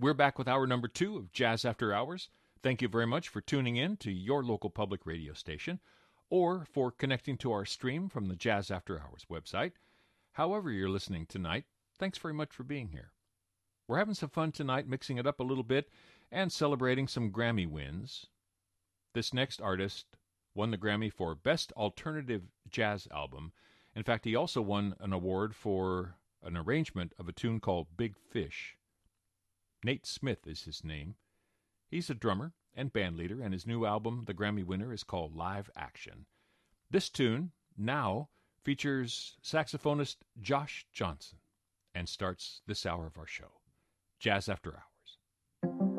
We're back with hour number 2 of Jazz After Hours. Thank you very much for tuning in to your local public radio station or for connecting to our stream from the Jazz After Hours website. However you're listening tonight, thanks very much for being here. We're having some fun tonight, mixing it up a little bit and celebrating some Grammy wins. This next artist won the Grammy for Best Alternative Jazz Album. In fact, he also won an award for an arrangement of a tune called Big Fish. Nate Smith is his name. He's a drummer and bandleader, and his new album, the Grammy winner, is called Live Action. This tune, Now, features saxophonist Josh Johnson and starts this hour of our show, Jazz After Hours.